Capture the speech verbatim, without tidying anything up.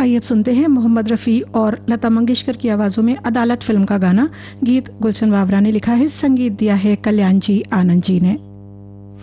आइए अब सुनते हैं मोहम्मद रफ़ी और लता मंगेशकर की आवाजों में अदालत फिल्म का गाना। गीत गुलशन वावरा ने लिखा है, संगीत दिया है कल्याण जी आनंद जी ने।